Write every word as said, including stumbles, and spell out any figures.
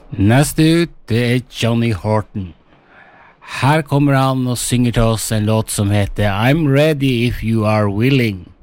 Neste ut, det er Johnny Horton. Her kommer han og synger til oss en låt som heter I'm Ready If You Are Willing.